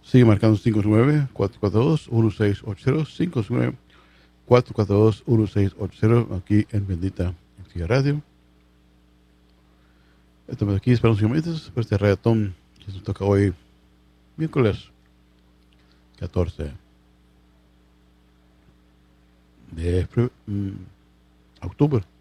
Sigue marcando 509-442-1680. 509-442-1680 aquí en Bendita Música Radio. Estamos aquí esperando unos momentos por este reggaetón que nos toca hoy, miércoles 14 de octubre.